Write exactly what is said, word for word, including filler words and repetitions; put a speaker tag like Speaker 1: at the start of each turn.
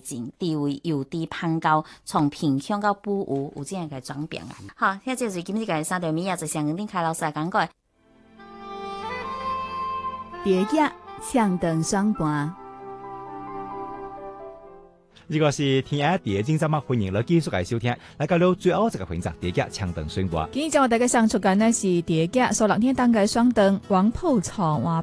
Speaker 1: 前地位由低攀高，從平鄉到富有有這樣嘅轉變啊！好，現在就是今日嘅三條米啊，就向林凱老師來講過。
Speaker 2: 蝶仔唱長雙盤，
Speaker 3: 呢個是天涯蝶精節目，歡迎你繼續嚟收聽。嚟到了最後這個環節，蝶仔唱長雙盤。
Speaker 4: 今日我哋嘅上出緊呢是蝶仔，所六天當嘅雙燈王鋪草話。